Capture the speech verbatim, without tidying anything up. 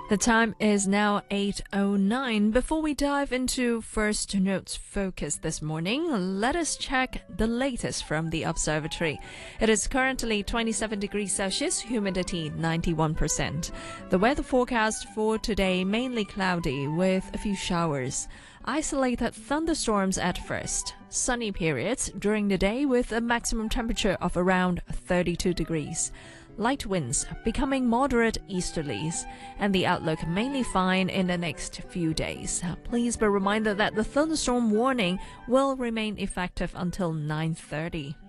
The time is now eight oh nine. Before we dive into First Note's focus this morning, let us check the latest from the observatory. It is currently twenty-seven degrees Celsius, humidity ninety-one percent. The weather forecast for today mainly cloudy with a few showers. Isolated thunderstorms at first. Sunny periods during the day with a maximum temperature of around thirty-two degrees. Light winds becoming moderate easterlies, and the outlook mainly fine in the next few days. Please be reminded that the thunderstorm warning will remain effective until nine thirty.